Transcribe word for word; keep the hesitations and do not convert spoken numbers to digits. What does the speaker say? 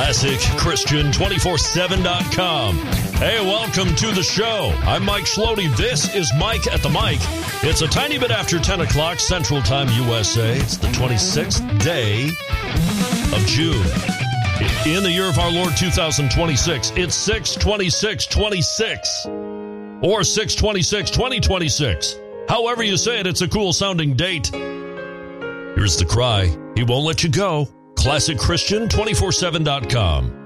Classic Christian two four seven dot com. Hey, welcome to the show. I'm Mike Schlody. This is Mike at the Mic. It's a tiny bit after ten o'clock Central Time, U S A. It's the twenty-sixth day of June. In the year of our Lord two thousand twenty-six, it's six twenty-six twenty-six or six twenty-six twenty twenty-six. However you say it, it's a cool sounding date. Here's the cry. He won't let you go. Classic Christian two four seven dot com.